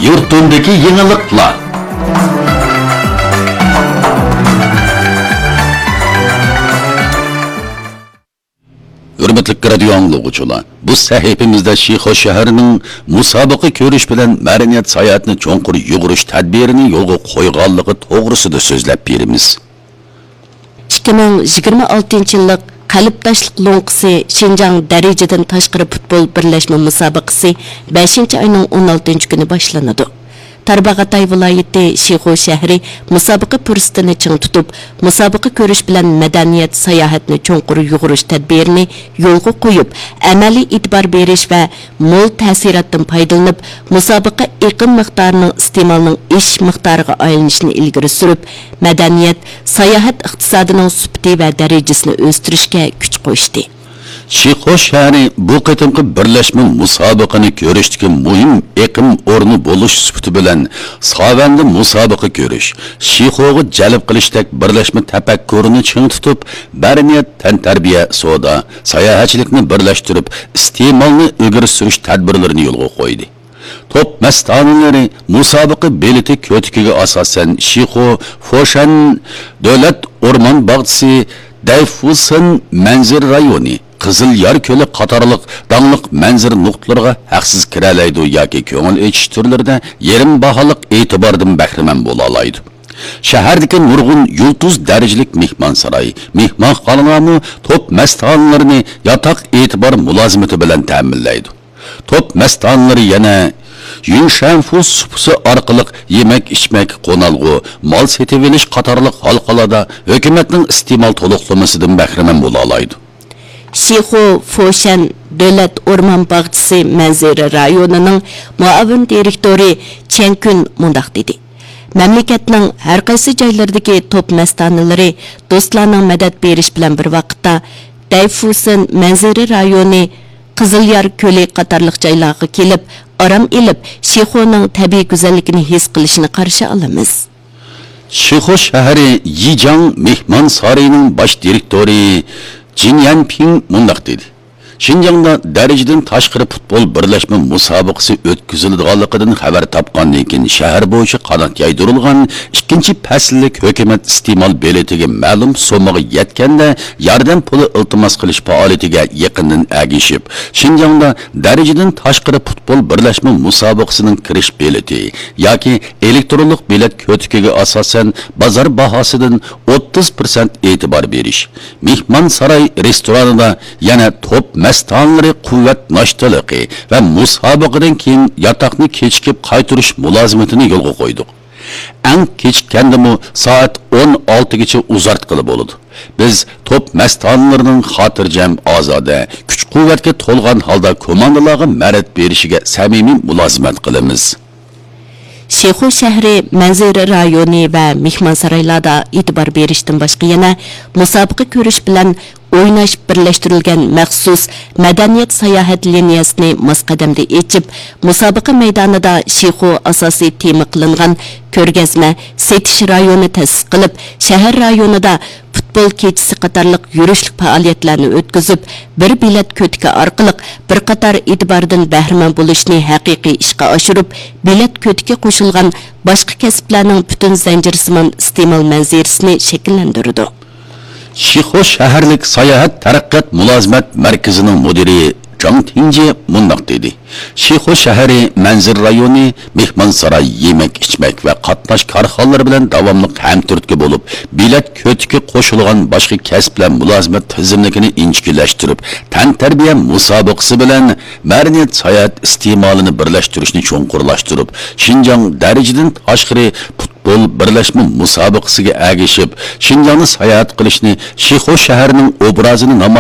Yurtundaki yeniliklar. Hürmetlik radio anlıqçılar, bu sahifimizde Şixo şəhərinin musabaqa görüş bilen madaniyat sayatını çoğunqur yugurish tadbirini yolga qo'yganligi to'g'risida so'zlab beramiz. 2026 yıllık Qalbtaşlıq Loңqisi Şinjan dərəcədən taşqırı futbol birləşmə müsabaqası 5. ayının 16. günü başlanады. Tarbağatay vilayeti Şixo şəhəri musabaqa fürsətini çiң tutub, musabaqa görüş bilan madaniyat sayohatini cho'nqur yug'urish tadbirini yo'lga qo'yib, amaliy e'tibor berish va mo'l ta'sirotdan foydalanib, musabaqa iqim miqdorining iste'molining ish miqdoriga aylanishini ilgari surib, madaniyat sayohat iqtisodining sifati va darajasini o'stirishga kuch qo'shdi. Şixo şəhəri bu qitimqi birləşmə musabaqani görüşdəki mühim eqim o'rni bo'lish sifati bilan savanda musabaqa görüş, Şixo'ga jalb qilishdek birləşmə tafakkurini ching tutib, madaniyat, tantarbiya, savdo, sayohatchilikni birlashtirib, iste'molni ilgari surish tadbirlarini yo'lga qo'ydi. Top mastanilari musabaqa bileti ko'tikiga asosan Şixo Foshan davlat o'rmon bog'chisi Dayfusin manzir rayoni Qızıl Yar Kölü qatarlıq dağlıq mənzir nuqtlarına haqsız kiralaydı yoki ko'ngil echish turlarida yerim baholıq e'tibordan bahramand bo'la oladi. Shahardagi nurg'un yulduz darajalik mehmonsaroy, mehmonxonalarni top mastonlarini yotoq e'tibor mulozimati bilan ta'minlaydi. Top mastonlari yana Yunshanfus supusi orqali yemek içmek qo'nalg'u, mol setib olish qatorliq halqalarda hukumatning iste'mol to'liqlamasidan bahramand bo'la oladi. Şixo Foshan Davlat O'rmon bog'chisi Manzira rayonining muavin direktori Chenkun mundaq dedi. Mamlakatning har qaysi joylaridagi top mastonalari do'stlarning madad berish bilan bir vaqtda Dayfusin Manzira rayoni Qizılyar Ko'li qatorliq joylarga kelib, orom elib, Şixoning tabiiy go'zalligini his qilishini qarshi olamiz. Şixo shahri Yijang mehmon saroyining bosh direktori Jin Yanping mundaq dedi. Şinjan'da dereceden taşqırı futbol birleşme musabaqası ötküzüldiğanligidan xabar topgandan keyin shahar bo'yicha qanot yaydirilgan ikkinchi fasllik hukumat iste'mol biletiga ma'lum so'maga yetganda yordam puli iltimos qilish faoliyatiga yaqindan agishib, Şinjan'da dereceden taşqırı futbol birleşme musabaqasining kirish bileti yoki elektronlik bilet ko'tikiga asosan bozor bahosidan 30% e'tibor berish, mehmon saroy restoranida yana top mastonlari quvvat noshtaligi va musobaqadan keyin yotoqni kechikib qaytirish mulozimatini yo'lga qo'ydik. Eng kechikandimi soat 16 gacha uzartqili bo'ladi. Biz top mastonlarining xotirjam, ozoda, kuch-quvvatga to'lgan holda komandalarga ma'rifat berishiga samimiy mulozimat qilamiz. Şixo şəhəri Manzira rayoni və mehmonsaroylarda e'tibor berishdan boshqa yana musobaqa ko'rish bilan o'ynash birlashtirilgan maxsus madaniyat sayohat liniyasini mosqadamda echib, musobaqa maydonida Şixo asosiy tema qilingan ko'rgazma setish rayoni ta'sis qilib, shahar rayonida futbol kechisi qatorliq yurishlik faoliyatlarni o'tkazib, bir bilet ko'tiki orqali bir qator e'tibordan bahramand bo'lishni haqiqiy ishga oshirib, bilet ko'tiki qo'shilgan boshqa kasblarning butun zanjirsimon iste'mol manzirasini shakllantirdi. Şixo shaharlik sayohat taraqqiyot mulozimat markazining mudiri Zhang Tingji mundaq dedi. Şixo shahri Manzir rayoni mehmonsaroy, yemek içmek ve qatnash korxonalari bilan davomli hamturtki bo'lib, bilet ko'tiki qo'shilgan boshqa kasblar mulozimat tizimligini inchikilashtirib, tantarbiya musobaqasi bilan madaniyat sayohat iste'molini birlashtirishni cho'nqurlashtirib, Şinjan darajadan tashqari futbol birlashma musobaqasiga agishib, Şinjanni sayohat qilishni, Şixo shahrining obrazini